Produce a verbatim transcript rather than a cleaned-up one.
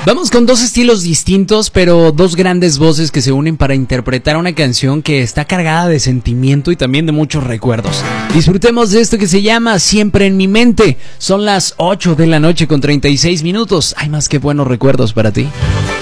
Vamos con dos estilos distintos, pero dos grandes voces que se unen para interpretar una canción que está cargada de sentimiento y también de muchos recuerdos. Disfrutemos de esto que se llama Siempre en mi mente. Son las ocho de la noche con treinta y seis minutos. Hay más que buenos recuerdos para ti.